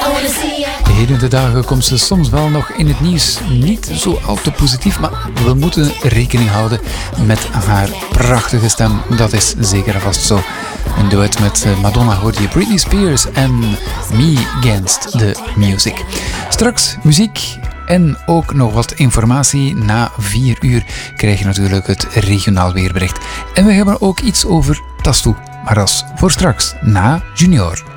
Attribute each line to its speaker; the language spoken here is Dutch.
Speaker 1: Heden de dagen komt ze soms wel nog in het nieuws. Niet zo al te positief, maar we moeten rekening houden met haar prachtige stem. Dat is zeker en vast zo. Een duet met Madonna hoorde je, Britney Spears en Me Against the Music. Straks muziek en ook nog wat informatie. Na 4 uur krijg je natuurlijk het regionaal weerbericht. En we hebben ook iets over Tastoe. Maar dat is voor straks, na Junior.